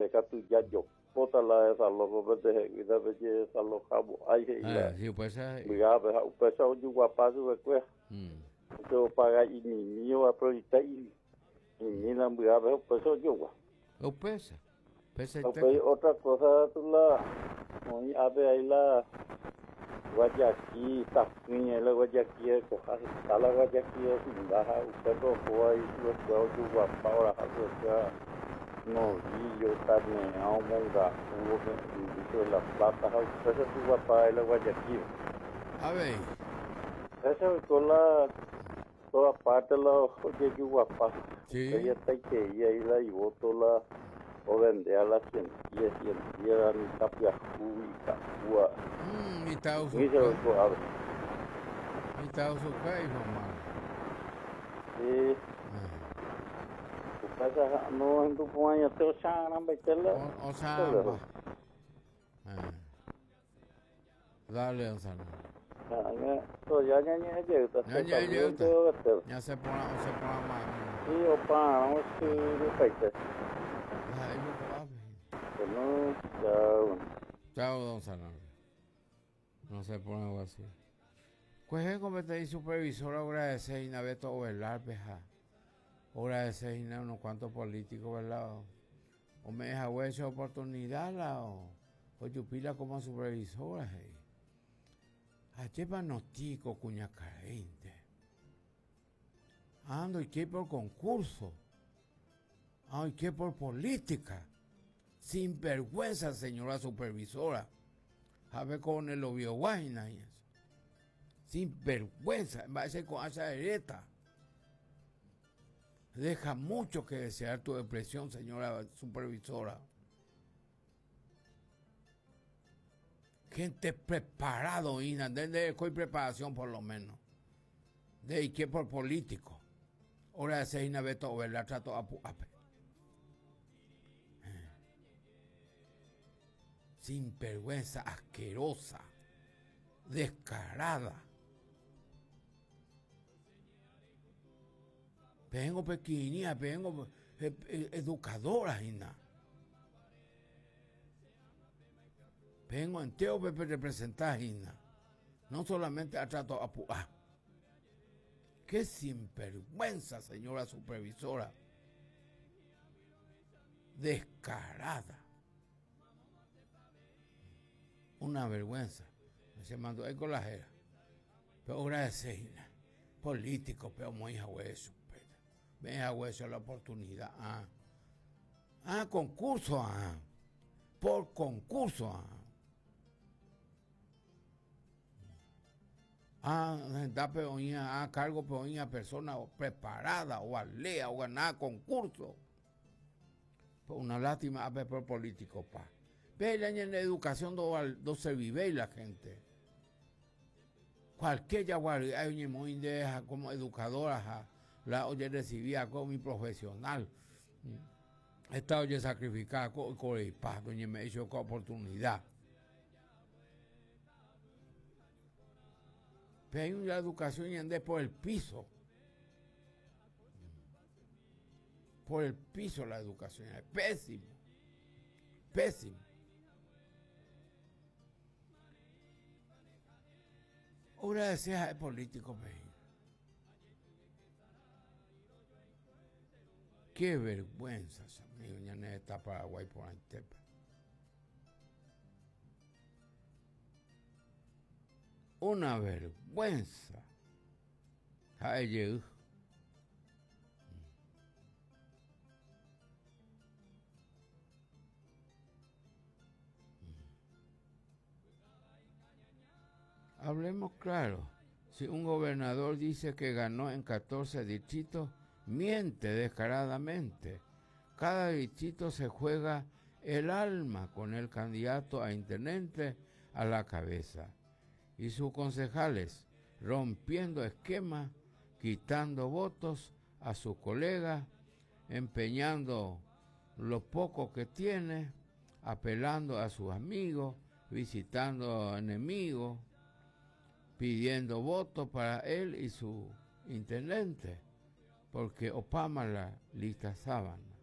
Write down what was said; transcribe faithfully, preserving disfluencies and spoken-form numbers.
le catu ya yo pota la esa lo vete que da vete esa lo cabo ay Ah, sí, pues esa. mira ve o pessoal de guapazo é que eu pagar e ninho a proita e menina mira ve o pessoal de gua o pesa pesa o pe outra coisa tu lá onde abe aí lá Guajaqui, Taquinha, ela Guajaqui é corrada, ela Guajaqui é sindaha, o pessoal foi, o pessoal do Guapau, a raça, no Rio, Tarneão, Monga, o bicho da Plata, o pessoal do Guapau, ela Guajaqui. A ver. Essa é toda, toda parte lá, o que do Guapau. Sí. Ella está que ella y la llevó toda o vender a la ciencia, ciencia, ni tapia, y capua. Hum, e tal, Isso é o que eu abro. e tal, o que é, irmão? E o cara não ando com a teu chá na baitela. O samba. Dale, Ansana. Ah, to ya ya ya ya ta. Ya ya ya ta. Ya se pone, se pone más. E o pá, não se respeita. Aí não cabe. Não, tchau. Chao, don Sanar. No se pone algo así. Pues es como te dice supervisor, ahora de seis Beto Ovelar, peja. Ahora de seis unos cuantos políticos, ¿verdad? O me deja esa oportunidad, la o, o chupila como supervisora, hey. Achepa notico, cuñacarente. Ando y que por concurso. Ando y que por política. Sin vergüenza, señora supervisora. A ver con el obvio guayna y eso. Sin vergüenza, va a ser con esa derecha. Deja mucho que desear tu expresión, señora supervisora. Gente preparado, Ina, desde que hay preparación por lo menos. De que por político. Ahora ese Ina Beto Ovelar trato a sin vergüenza, asquerosa, descarada. Vengo pequeña, vengo educadora, Ina. Vengo entero para representar, Ina. No solamente a trato a ah. Qué sinvergüenza, señora supervisora. Descarada. Una vergüenza. Se mandó el colajera. Pero ahora es Ina. Político, pero muy a hueso. Ven a hueso la oportunidad. Ah, ah concurso. Ah. Por concurso. Ah. Ah, da peonía, ah, cargo peonía persona preparada o alea o ganar concurso. Pues una lástima a ver por político, pa. Vean en la educación do, do se vive la gente. Cualquier yaguar, hay un muy de como educadora, la oye recibía como mi profesional. Esta oye sacrificada con el paz, doña me hizo con oportunidad. Pero hay una educación y andé por el piso. Por el piso la educación. Es pésimo. Pésimo. Ahora decía el político, ve. Qué vergüenza, amigo. Ya no está Paraguay por Antepa. Una vergüenza. Ay, hablemos claro. Si un gobernador dice que ganó en catorce distritos, miente descaradamente. Cada distrito se juega el alma con el candidato a intendente a la cabeza. Y sus concejales rompiendo esquemas, quitando votos a sus colegas, empeñando lo poco que tiene, apelando a sus amigos, visitando enemigos, pidiendo votos para él y su intendente, porque Opama la lista sábana.